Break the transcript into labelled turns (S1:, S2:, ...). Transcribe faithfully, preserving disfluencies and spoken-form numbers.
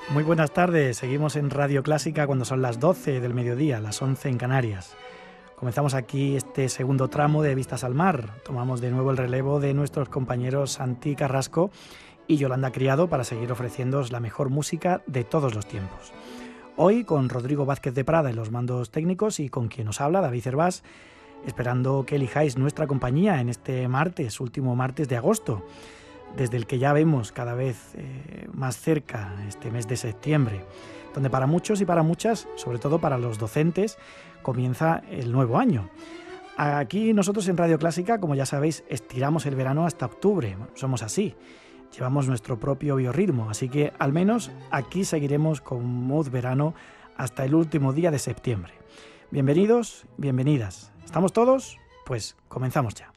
S1: Muy buenas tardes, seguimos en Radio Clásica cuando son las doce del mediodía, las once en Canarias. Comenzamos aquí este segundo tramo de Vistas al Mar. Tomamos de nuevo el relevo de nuestros compañeros Santi Carrasco y Yolanda Criado para seguir ofreciéndoos la mejor música de todos los tiempos. Hoy con Rodrigo Vázquez de Prada en los mandos técnicos y con quien os habla, David Cervás, esperando que elijáis nuestra compañía en este martes, último martes de agosto, desde el que ya vemos cada vez eh, más cerca este mes de septiembre, donde para muchos y para muchas, sobre todo para los docentes, comienza el nuevo año. Aquí nosotros en Radio Clásica, como ya sabéis, estiramos el verano hasta octubre, somos así, llevamos nuestro propio biorritmo, así que al menos aquí seguiremos con mood verano hasta el último día de septiembre. Bienvenidos, bienvenidas. ¿Estamos todos? Pues comenzamos ya.